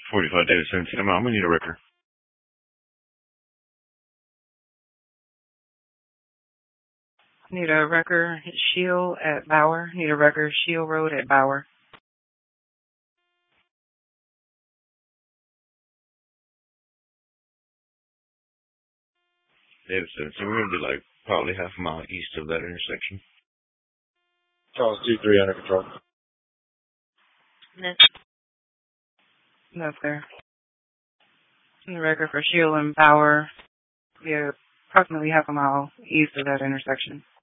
45 Davis 17. I'm gonna need a wrecker. Need a wrecker Shield at Bauer. Need a wrecker Shield Road at Bauer. Davis 17. We're gonna be like probably half a mile east of that intersection. Charles 2-3 under control. That's there. The record for Shield and Bauer. Yeah, approximately half a mile east of that intersection.